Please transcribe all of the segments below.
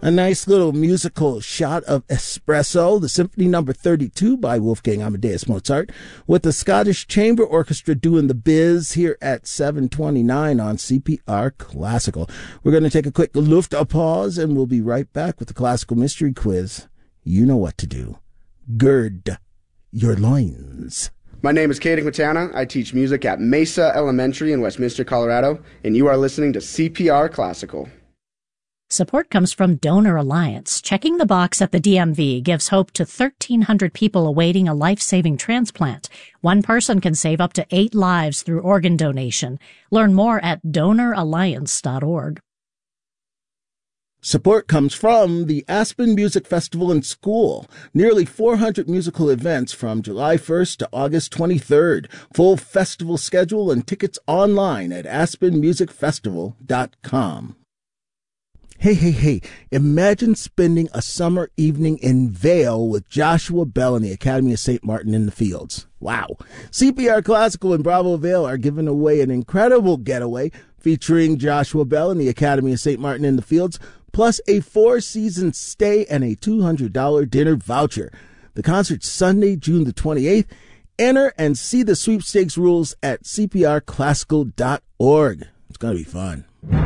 A nice little musical shot of Espresso, the Symphony No. 32 by Wolfgang Amadeus Mozart, with the Scottish Chamber Orchestra doing the biz here at 7:29 on CPR Classical. We're going to take a quick pause, and we'll be right back with the Classical Mystery Quiz. You know what to do. Gird your loins. My name is Kaden Quintana. I teach music at Mesa Elementary in Westminster, Colorado, and you are listening to CPR Classical. Support comes from Donor Alliance. Checking the box at the DMV gives hope to 1,300 people awaiting a life-saving transplant. One person can save up to 8 lives through organ donation. Learn more at donoralliance.org. Support comes from the Aspen Music Festival and School. Nearly 400 musical events from July 1st to August 23rd. Full festival schedule and tickets online at aspenmusicfestival.com. Hey, imagine spending a summer evening in Vail with Joshua Bell and the Academy of St. Martin in the Fields. Wow. CPR Classical and Bravo Vail are giving away an incredible getaway featuring Joshua Bell and the Academy of St. Martin in the Fields, plus a 4-season stay and a $200 dinner voucher. The concert's Sunday, June the 28th. Enter and see the sweepstakes rules at cprclassical.org. It's going to be fun.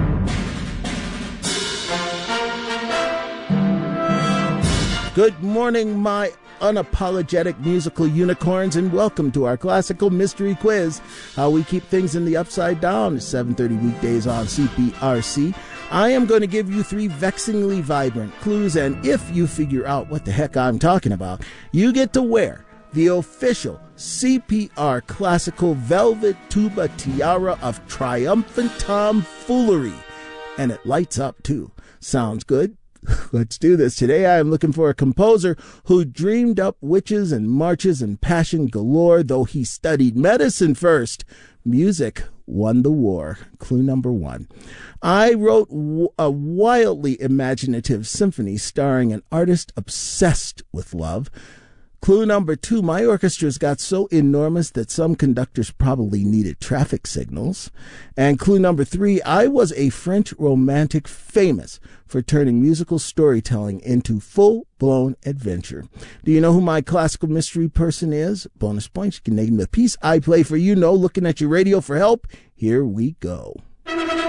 Good morning, my unapologetic musical unicorns, and welcome to our Classical Mystery Quiz. How we keep things in the upside down is 7:30 weekdays on CPRC. I am going to give you 3 vexingly vibrant clues, and if you figure out what the heck I'm talking about, you get to wear the official CPR Classical Velvet Tuba Tiara of triumphant tomfoolery. And it lights up, too. Sounds good? Let's do this. Today I am looking for a composer who dreamed up witches and marches and passion galore, though he studied medicine first. Music won the war. Clue number 1. I wrote a wildly imaginative symphony starring an artist obsessed with love. Clue number 2, my orchestra's got so enormous that some conductors probably needed traffic signals. And clue number 3, I was a French romantic famous for turning musical storytelling into full-blown adventure. Do you know who my classical mystery person is? Bonus points. You can name the piece I play for you. No looking at your radio for help. Here we go.